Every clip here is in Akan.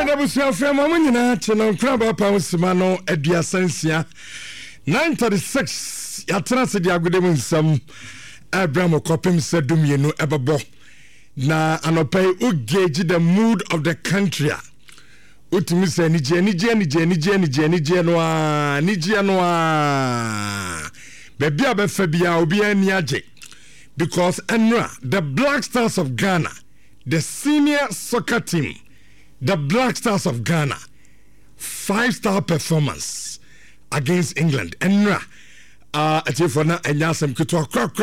Adabusia frema munyina chino kraba pa usimano aduasansia 936 yatena se dia agode mu nsam Abraham kopim sedum yenu ebebo na anopai ugeji the mood of the country utimi se nije noa bebi abefa bia obi ani age because enra the Black Stars of Ghana, the senior soccer team, the Black Stars of Ghana, 5-star performance against England. Enra atifona enyasem kitwa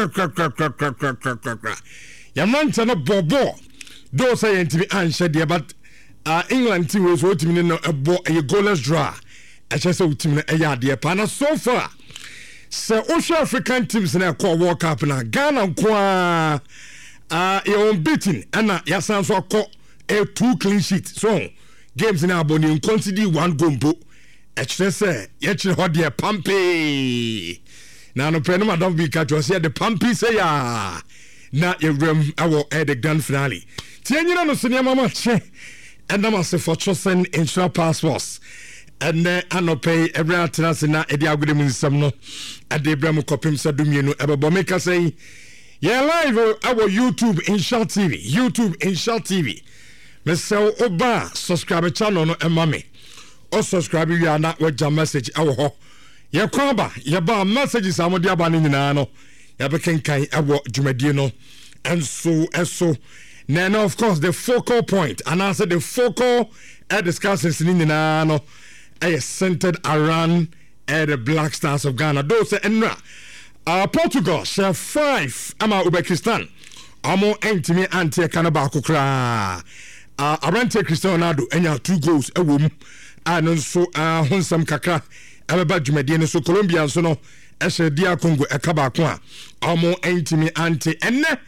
yamanta no bobo do say ntimi anshe de but England team was what team no ebo a goalless draw a chese team no eyade pa na so far so African teams na call World Cup na Ghana kwa unbeaten and yasan so call a 2 clean sheet so games na aboni consider 1 goal a chese yechire hode pampe na no pre no madam bi catch was here the pampe say ya na Evram awo the grand finale tianyina no so niamama che and na mase for chosen insure passports and anope every atrase na edi agode mu nsam no ade Evram kopim sadumienu ebebo make say yeah live our YouTube Insure TV mesel oba subscribe channel no emame o subscribe you na waja message awo ho ye kwaba ye ba messages amodi aba ni nyina no ya bekenkan awo dwumadie no and so now of course the focal point and also the focal discussions ni nyina no is centered around the Black Stars of Ghana. Those enra Portugal share 5 ama Uzbekistan amo entimi anti kanaba kokra Arante Cristiano Ronaldo enya 2 goals ewom and so honsam kakra abeba dwumadie no so Colombia so no ehye dia Congo ekaba ko a amo entimi anti enne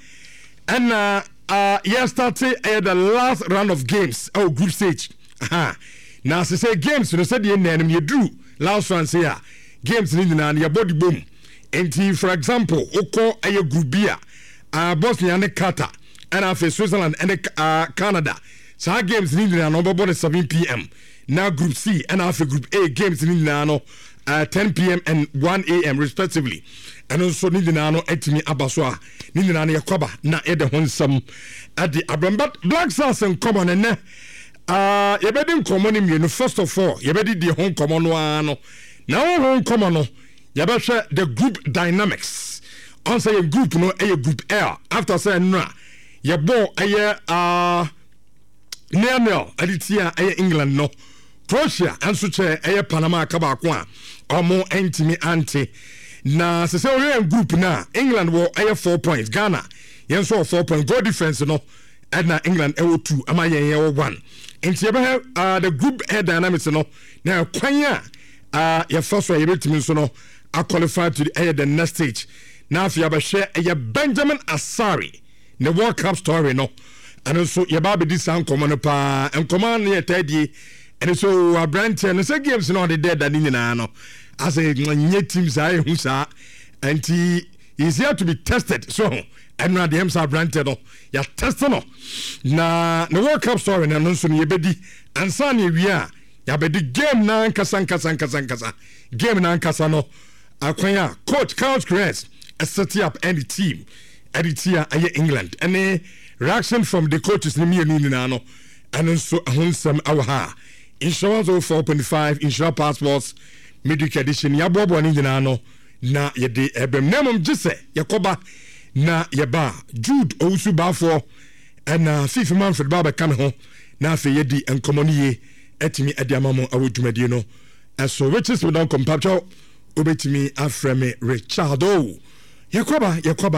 yesterday the last round of games group stage now say games no say the name you drew last one say games ni na your body boom enti for example oko group B Bosnia and Qatar and after Switzerland and Canada so games ni na no bobo 7 p.m. now group C and after group A games ni na no 10 p.m. and 1 a.m. respectively and also ni na no etimi abaswa ni na no yakoba na ede honsam at the Abrambat Black Stars and common and yebedi common im first of all yebedi the home common no now home common no yebehwe the group dynamics on say group no group L after say na yebo nil editia England no Croatia and so che Panama kaba ko a omo entimi anti na se we group na England wo 4 points Ghana yen so 4 points goal difference no and na England 2 ama yen 1 enti the group air dynamics no na kwanya your first way betimi so no are qualified to the next stage now if you have a share Benjamin Asari the World Cup story no and also your baby this sound common pa and command near Teddy and so a brand and say games no the dead that in no as a new teams I who sa and he is here to be tested so and now the MSA brand no ya test no na the World Cup story and also ye bedi and sani we are ya bedi game na kasa game na kasa no akwanya coach Carlos Crest set up any team editia England any reaction from the coaches ni no and also honsam awa insurance 4.5 insure passports medical edition ya bobo ni no na ye de ebem namum gise yakoba na yeba Jude Owusu Bafo and Fifi Manfred Baba kan ho na afi ye di enkomoniye etimi adiamamo awodwumadie no so riches we don compacture obetimi afreme Richardo yakoba